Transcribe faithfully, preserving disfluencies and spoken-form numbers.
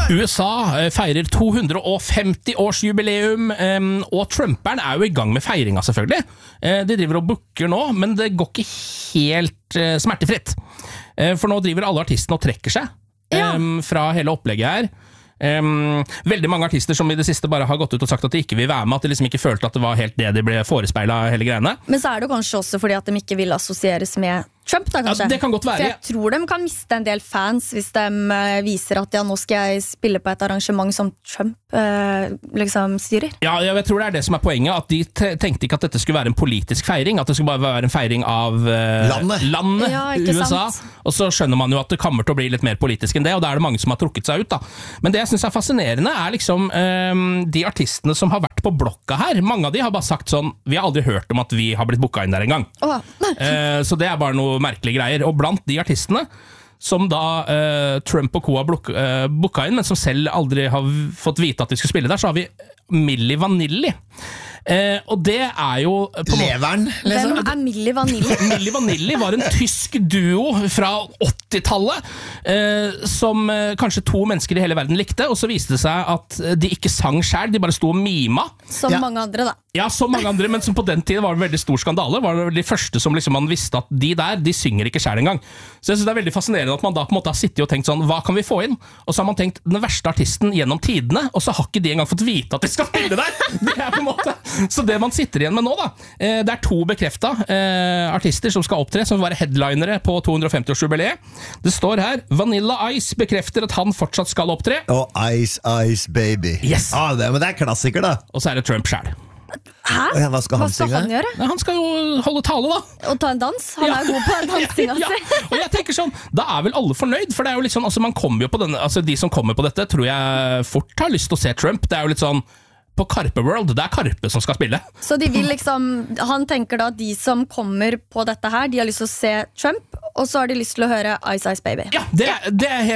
U S A feirer to hundre femti års jubileum, og Trumperen er jo i gang med feiringa selvfølgelig. De driver og booker nå, men det går ikke helt smertefritt. For nå driver alle artistene og trekker seg ja. fra hele opplegget her. Um, veldig mange artister som i det siste bare har gått ut og sagt at de ikke vil være med, at de liksom ikke følte at det var helt det de ble forespeilet hele greiene. Men så er det kanskje også fordi at de ikke vil assosieres med Trump da kanskje? Ja, det kan godt være. For jeg tror de kan miste en del fans hvis de uh, viser at ja, nå skal jeg spille på et arrangement som Trump uh, liksom styrer. Ja, jeg tror det er det som er poenget, at de tenkte ikke at dette skulle være en politisk feiring, at det skulle bare være en feiring av uh, landet, landet ja, U S A, sant? Og så skjønner man jo at det kommer til å bli litt mer politisk enn det, og da er det mange som har trukket seg ut da. Men det jeg synes er fascinerende er liksom um, de artistene som har vært på blokka her. Mange av de har bare sagt sånn, vi har aldri hørt om at vi har blitt booka inn der en gang. Oh. uh, så det er bare noe merkelige greier, og blant de artistene som da uh, Trump og Co har blok- uh, booka inn, men som selv aldri har fått vite at de skulle spille der, så har vi Milli Vanilli. Uh, og det er jo på Leveren, liksom. Hvem er Milli Vanilli? Milli Vanilli var en tysk duo fra åttitallet uh, som uh, kanskje to mennesker i hele verden likte, og så viste det seg at de ikke sang selv, de bare sto og mima. Som Ja. mange andre da. Ja, som mange andre, men som på den tiden var det en veldig stor skandale. Var det de første som liksom man visste at de der, de synger ikke selv engang. Så jeg synes det er veldig fascinerende at man da på en måte har sittet og tenkt sånn, hva kan vi få inn? Og så har man tenkt den verste artisten gjennom tidene, og så har ikke de engang fått vite at de skal spille der. Det er på en måte. Så det man sitter igjen med nå da, det er to bekreftet eh, artister som skal opptre, som vil være headlinere på to hundre femti års jubileet. Det står her, Vanilla Ice bekrefter at han fortsatt skal opptre. Og Ice Ice Baby. Yes. Ah, det, men det er klassiker da. Og så er det Trump selv. Hæ? Ja, hva skal han Hva skal synge? han gjøre? Ja, han skal jo holde tale da. Og ta en dans? Han Ja. er god på den dansinga Ja, si. og jeg tenker sånn, da er vel alle fornøyd, for det er jo litt sånn, altså man kommer jo på denne, altså de som kommer på dette, tror jeg fort har lyst til å se Trump. Det er jo litt sånn, på Karpe World, det er Karpe som skal spille. Så de vil liksom, han tenker da at de som kommer på dette her, de har lyst til å se Trump, og så har de lyst til å høre Ice Ice Baby. Ja, det, det er helt